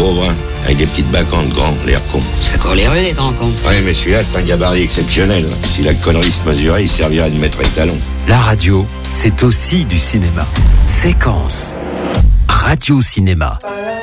pauvre, hein, avec des petites bacantes grands, l'air con. C'est coléreux, les grands cons. Ouais, mais celui-là, c'est un gabarit exceptionnel. Si la connerie se mesurait, il servirait de maître étalon. La radio, c'est aussi du cinéma. Séquence. Radio Cinéma.